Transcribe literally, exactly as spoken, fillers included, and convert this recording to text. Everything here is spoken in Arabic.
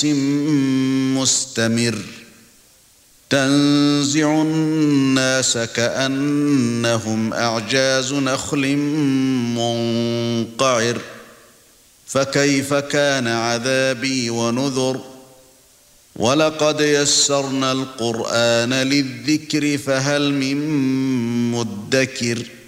مستمر تنزع الناس كأنهم أعجاز نخل منقعر فكيف كان عذابي ونذر ولقد يسرنا القرآن للذكر فهل من مدكر